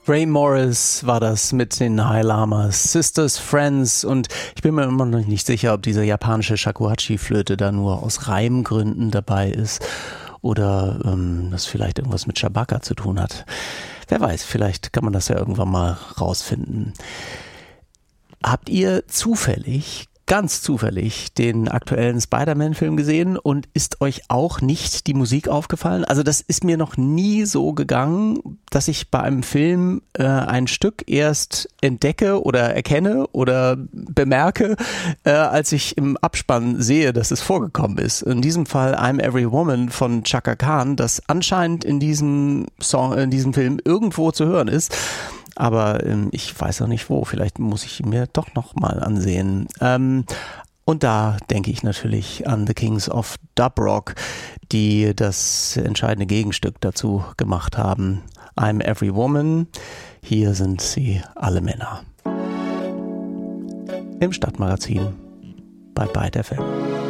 Ray Morris war das mit den High Lamas, Sisters, Friends, und ich bin mir immer noch nicht sicher, ob diese japanische Shakuhachi-Flöte da nur aus Reimgründen dabei ist oder das vielleicht irgendwas mit Shabaka zu tun hat. Wer weiß, vielleicht kann man das ja irgendwann mal rausfinden. Habt ihr ganz zufällig den aktuellen Spider-Man-Film gesehen und ist euch auch nicht die Musik aufgefallen? Also das ist mir noch nie so gegangen, dass ich bei einem Film ein Stück erst entdecke oder erkenne oder bemerke, als ich im Abspann sehe, dass es vorgekommen ist. In diesem Fall I'm Every Woman von Chaka Khan, das anscheinend in diesem Film irgendwo zu hören ist. Aber ich weiß auch nicht wo. Vielleicht muss ich ihn mir doch noch mal ansehen. Und da denke ich natürlich an The Kings of Dub Rock, die das entscheidende Gegenstück dazu gemacht haben. I'm Every Woman. Hier sind sie alle Männer. Im Stadtmagazin bei Byte FM.